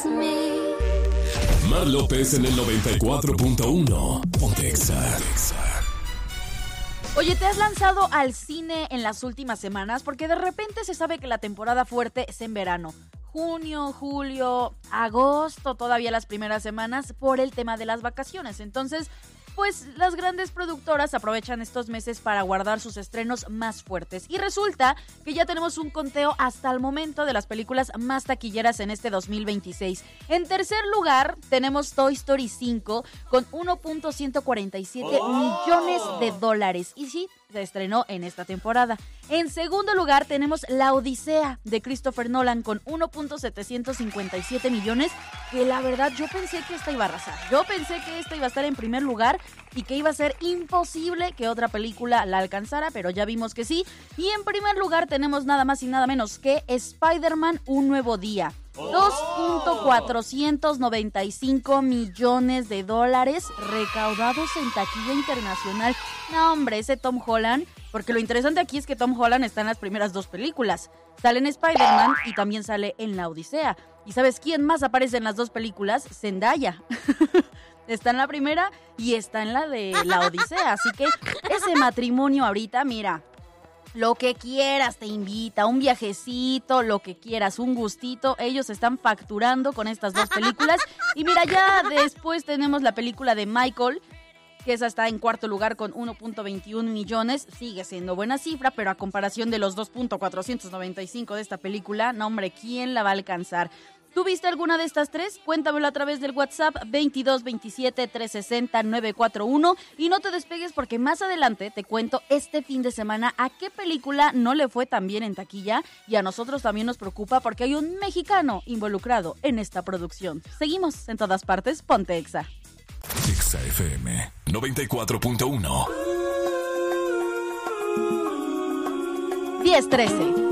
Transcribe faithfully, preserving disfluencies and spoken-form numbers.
Mar López en el noventa y cuatro punto uno. Ponte Exa. Oye, ¿te has lanzado al cine en las últimas semanas? Porque de repente se sabe que la temporada fuerte es en verano. Junio, julio, agosto, todavía las primeras semanas por el tema de las vacaciones. Entonces, pues las grandes productoras aprovechan estos meses para guardar sus estrenos más fuertes. Y resulta que ya tenemos un conteo hasta el momento de las películas más taquilleras en este dos mil veintiséis. En tercer lugar tenemos Toy Story cinco con uno punto ciento cuarenta y siete oh. millones de dólares. Y sí, se estrenó en esta temporada. En segundo lugar tenemos La Odisea de Christopher Nolan con uno punto setecientos cincuenta y siete millones, que la verdad yo pensé que esta iba a arrasar. Yo pensé que esta iba a estar en primer lugar y que iba a ser imposible que otra película la alcanzara, pero ya vimos que sí. Y en primer lugar tenemos nada más y nada menos que Spider-Man Un Nuevo Día. dos punto cuatrocientos noventa y cinco millones de dólares recaudados en taquilla internacional. No, hombre, ese Tom Holland, porque lo interesante aquí es que Tom Holland está en las primeras dos películas. Sale en Spider-Man y también sale en La Odisea. ¿Y sabes quién más aparece en las dos películas? Zendaya. Está en la primera y está en la de La Odisea. Así que ese matrimonio ahorita, mira, lo que quieras te invita, un viajecito, lo que quieras, un gustito. Ellos están facturando con estas dos películas. Y mira, ya después tenemos la película de Michael, que esa está en cuarto lugar con uno punto veintiún millones. Sigue siendo buena cifra, pero a comparación de los dos punto cuatrocientos noventa y cinco de esta película, no hombre, ¿quién la va a alcanzar? ¿Tú viste alguna de estas tres? Cuéntamelo a través del WhatsApp veintidós veintisiete trescientos sesenta novecientos cuarenta y uno y no te despegues porque más adelante te cuento este fin de semana a qué película no le fue tan bien en taquilla y a nosotros también nos preocupa porque hay un mexicano involucrado en esta producción. Seguimos en todas partes, ponte Exa. Exa F M noventa y cuatro punto uno. diez trece.